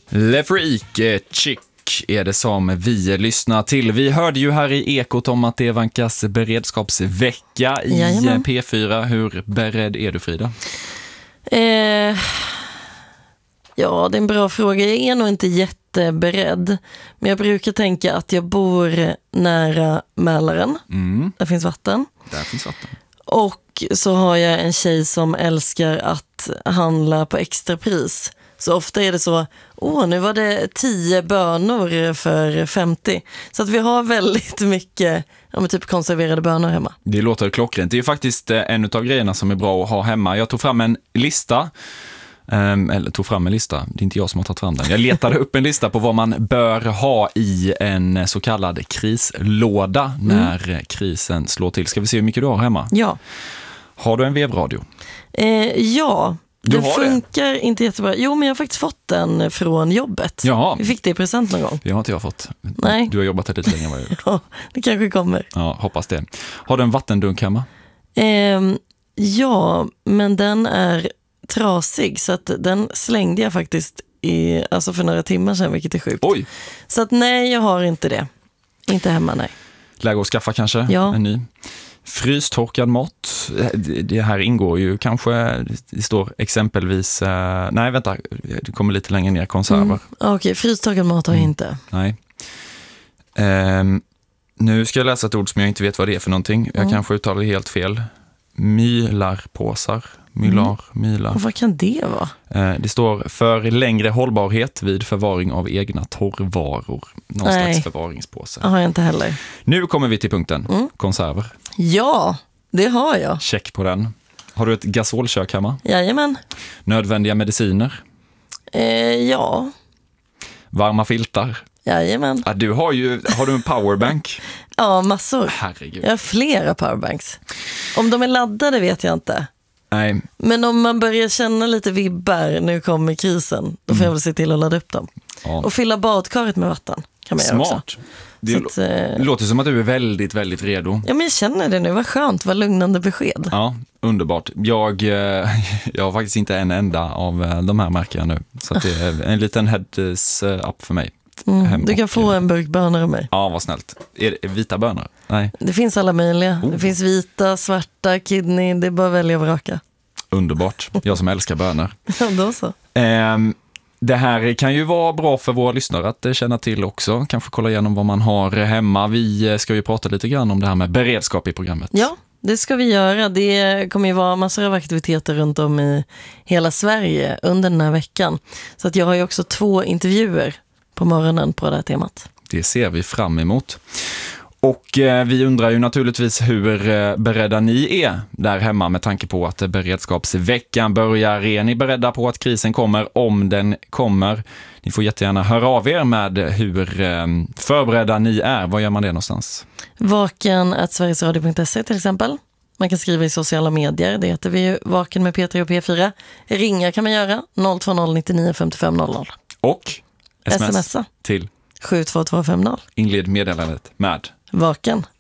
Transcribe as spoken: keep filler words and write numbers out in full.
Le Freak, eh, Chick är det som vi lyssnar till. Vi hörde ju här i Ekot om att det vankas beredskapsvecka i Jajamän. P fyra. Hur beredd är du, Frida? Eh, ja, det är en bra fråga. Jag är nog inte jätteberedd. Men jag brukar tänka att jag bor nära Mälaren. Mm. Där finns vatten. Där finns vatten. Och så har jag en tjej som älskar att handla på extrapris. Så ofta är det så, åh nu var det tio bönor för femtio. Så att vi har väldigt mycket ja, typ konserverade bönor hemma. Det låter klockrent. Det är ju faktiskt en av grejerna som är bra att ha hemma. Jag tog fram en lista. Um, eller tog fram en lista. Det är inte jag som har tagit fram den. Jag letade upp en lista på vad man bör ha i en så kallad krislåda när mm. krisen slår till. Ska vi se hur mycket du har hemma? Ja. Har du en vevradio? Eh, ja. Du det funkar det? Inte jättebra. Jo, men jag har faktiskt fått den från jobbet. Jaha. Vi fick det i present någon gång. Det har inte jag fått. Nej. Du har jobbat här lite längre än vad jag gjort. Ja, det kanske kommer. Ja, hoppas det. Har du en vattendunk hemma? Eh, ja, men den är trasig så att den slängde jag faktiskt i, alltså för några timmar sedan, vilket är sjukt. Oj. Så att nej, jag har inte det. Inte hemma, nej. Läge att skaffa kanske ja. en ny. Frystorkad mat. Det här ingår ju kanske, det står exempelvis, eh, nej vänta, det kommer lite längre ner, konserver. Mm. Okej, okay, frystorkad mat har jag mm. inte. Nej. Um, nu ska jag läsa ett ord som jag inte vet vad det är för någonting. Jag mm. kanske uttalar det helt fel. Mylarpåsar. Mylar, mm. mylar. Och vad kan det vara? Det står för längre hållbarhet vid förvaring av egna torrvaror. Någon Nej. slags förvaringspåse. Det har jag inte heller. Nu kommer vi till punkten. Mm. Konserver. Ja, det har jag. Check på den. Har du ett gasolkök hemma? Jajamän. Nödvändiga mediciner? Eh, ja. Varma filtar? Jajamän. Ja, du har ju, har du en powerbank? Ja, massor. Herregud. Jag har flera powerbanks. Om de är laddade vet jag inte. Nej. Men om man börjar känna lite vibbar, nu kommer krisen, då får mm. jag väl se till att ladda upp dem. Ja. Och fylla badkaret med vatten kan man Smart. Göra också. Det l- att, eh... låter som att du är väldigt, väldigt redo. Ja, men jag känner det nu. Vad skönt, vad lugnande besked. Ja, underbart. Jag, jag har faktiskt inte en enda av de här märkena nu. Så att det är en liten heads-up för mig. Mm, du kan få en burk bönor av mig. Ja, vad snällt. Är det vita bönor? Nej. Det finns alla möjliga. Oh. Det finns vita, svarta, kidney. Det är bara att välja och vraka. Underbart. Jag som älskar bönor. Ja, då så. Um, det här kan ju vara bra för våra lyssnare att känna till också. Kanske kolla igenom vad man har hemma. Vi ska ju prata lite grann om det här med beredskap i programmet. Ja, det ska vi göra. Det kommer ju vara massor av aktiviteter runt om i hela Sverige under den här veckan. Så att jag har ju också två intervjuer på morgonen på det här temat. Det ser vi fram emot. Och eh, vi undrar ju naturligtvis hur eh, beredda ni är där hemma med tanke på att beredskapsveckan börjar. Är ni beredda på att krisen kommer om den kommer? Ni får jättegärna höra av er med hur eh, förberedda ni är. Vad gör man det någonstans? Vaken at sverigesradio punkt se till exempel. Man kan skriva i sociala medier. Det heter vi ju Vaken med P tre och P fyra. Ringa kan man göra noll två noll nittionio femtiofem noll noll. Och sms smsa till sju två två fem noll. Inled meddelandet med Vaken.